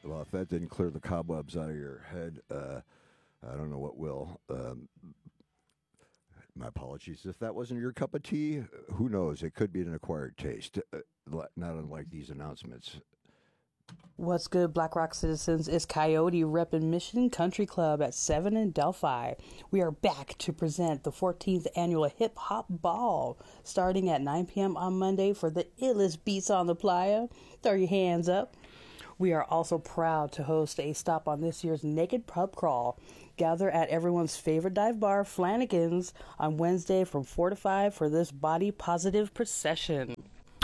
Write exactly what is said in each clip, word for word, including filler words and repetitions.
Well, if that didn't clear the cobwebs out of your head, uh, I don't know what will. Um, my apologies. If that wasn't your cup of tea, who knows? It could be an acquired taste, uh, not unlike these announcements. What's good, Black Rock citizens? It's Coyote repping Mission Country Club at seven in Delphi. We are back to present the fourteenth annual Hip Hop Ball, starting at nine p.m. on Monday for the illest beats on the playa. Throw your hands up. We are also proud to host a stop on this year's Naked Pub Crawl. Gather at everyone's favorite dive bar, Flanagan's, on Wednesday from four to five for this body positive procession.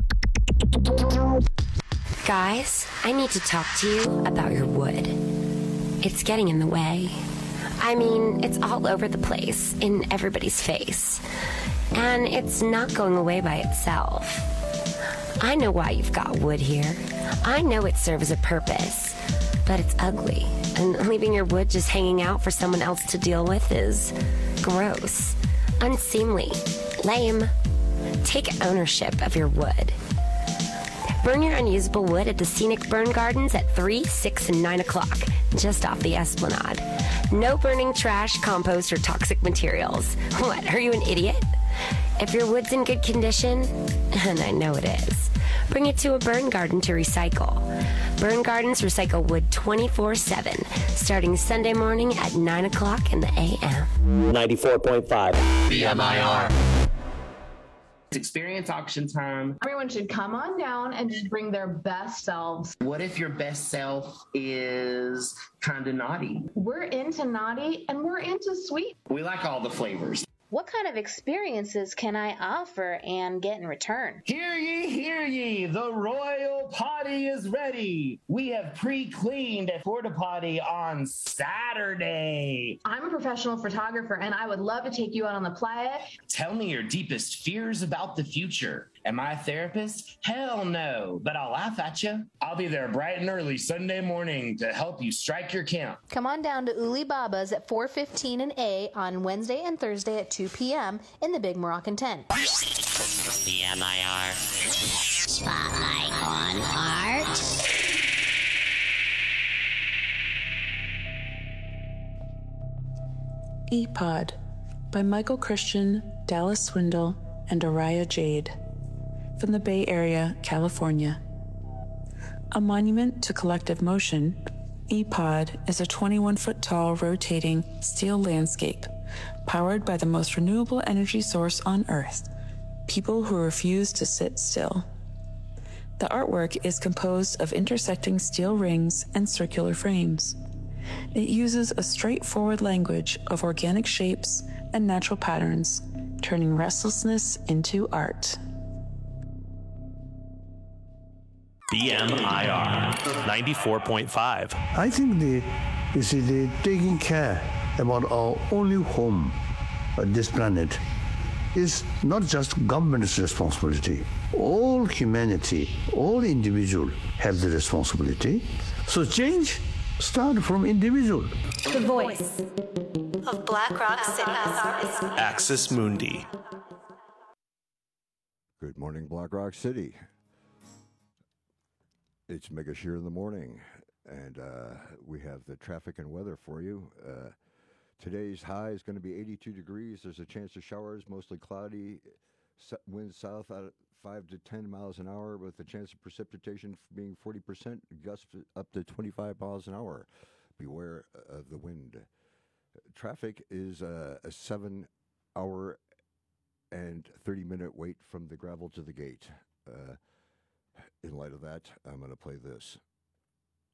Guys, I need to talk to you about your wood. It's getting in the way. I mean, it's all over the place, in everybody's face. And it's not going away by itself. I know why you've got wood here. I know it serves a purpose, but it's ugly. And leaving your wood just hanging out for someone else to deal with is gross, unseemly, lame. Take ownership of your wood. Burn your unusable wood at the Scenic Burn Gardens at three, six, and nine o'clock, just off the Esplanade. No burning trash, compost, or toxic materials. What, are you an idiot? If your wood's in good condition, and I know it is, bring it to a burn garden to recycle. Burn Gardens recycle wood twenty-four seven, starting Sunday morning at nine o'clock in the a m ninety-four point five B M I R. Experience auction time. Everyone should come on down and just bring their best selves. What if your best self is kind of naughty? We're into naughty and we're into sweet. We like all the flavors. What kind of experiences can I offer and get in return? Hear ye, hear ye, the royal potty is ready. We have pre-cleaned a porta potty on Saturday. I'm a professional photographer and I would love to take you out on the playa. Tell me your deepest fears about the future. Am I a therapist? Hell no, but I'll laugh at you. I'll be there bright and early Sunday morning to help you strike your count. Come on down to Uli Baba's at four fifteen and A on Wednesday and Thursday at two p.m. in the Big Moroccan Tent. B M I R. Spotlight on art. E-Pod by Michael Christian, Dallas Swindle, and Araya Jade. From the Bay Area, California. A monument to collective motion, E-Pod is a twenty-one foot tall rotating steel landscape powered by the most renewable energy source on Earth, people who refuse to sit still. The artwork is composed of intersecting steel rings and circular frames. It uses a straightforward language of organic shapes and natural patterns, turning restlessness into art. B M I R ninety-four point five. I think the is the taking care about our only home on this planet is not just government's responsibility. All humanity, all individuals have the responsibility. So change start from individual. The voice of Black Rock City. Axis Mundi. Good morning, Black Rock City. It's Mega Shear in the morning, and uh, we have the traffic and weather for you. Uh, today's high is going to be eighty-two degrees. There's a chance of showers, mostly cloudy. S- winds south at five to ten miles an hour, with a chance of precipitation being forty percent, gusts up to twenty-five miles an hour. Beware of the wind. Traffic is uh, a seven hour and thirty minute wait from the gravel to the gate. Uh, In light of that, I'm going to play this.